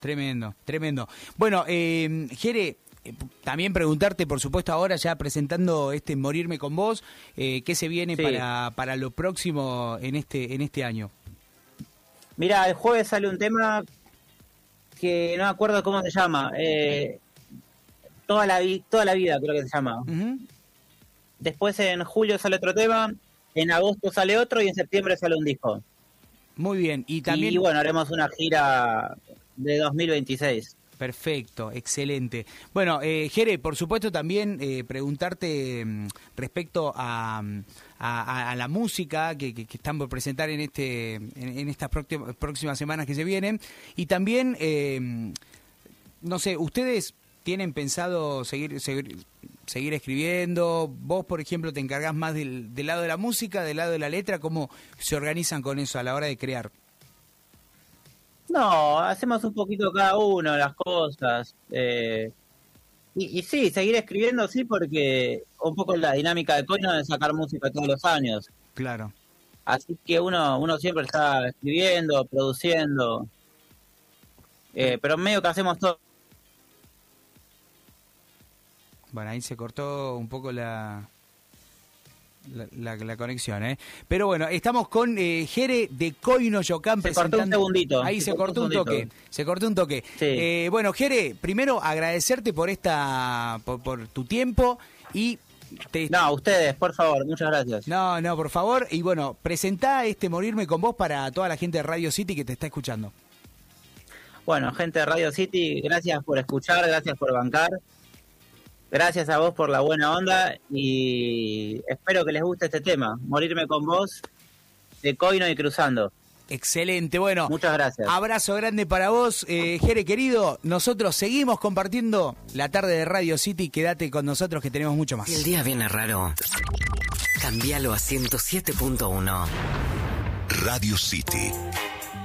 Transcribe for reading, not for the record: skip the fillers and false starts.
Tremendo, tremendo. Bueno, Jere, también preguntarte, por supuesto, ahora ya presentando Morirme con Vos, ¿qué se viene Sí. para lo próximo en este año? Mira, el jueves sale un tema que no me acuerdo cómo se llama. Toda la vida creo que se llama. Uh-huh. Después en julio sale otro tema, en agosto sale otro y en septiembre sale un disco. Muy bien, y también... Y bueno, haremos una gira de 2026. Perfecto, excelente. Bueno, Jere, por supuesto también preguntarte respecto a la música que están por presentar en estas próximas semanas que se vienen, y también, no sé, ¿ustedes tienen pensado seguir escribiendo? Vos, por ejemplo, te encargás más del lado de la música, del lado de la letra. ¿Cómo se organizan con eso a la hora de crear? No, hacemos un poquito cada uno las cosas. Y sí, seguir escribiendo, sí, porque un poco la dinámica de Coino es sacar música todos los años. Claro. Así que uno siempre está escribiendo, produciendo, pero medio que hacemos todo. Bueno, ahí se cortó un poco la conexión, ¿eh? Pero bueno, estamos con Jere de Coino Yocan presentando... Se cortó un segundito. Ahí se cortó un toque. Se cortó un toque. Sí. Bueno, Jere, primero agradecerte por por tu tiempo y... No, ustedes, por favor, muchas gracias. No, por favor. Y bueno, presentá Morirme con Vos para toda la gente de Radio City que te está escuchando. Bueno, gente de Radio City, gracias por escuchar, gracias por bancar. Gracias a vos por la buena onda y espero que les guste este tema, Morirme con Vos, de Coino y Cruzando. Excelente, bueno. Muchas gracias. Abrazo grande para vos, Jere querido. Nosotros seguimos compartiendo la tarde de Radio City. Quédate con nosotros que tenemos mucho más. Si el día viene raro, cambialo a 107.1. Radio City.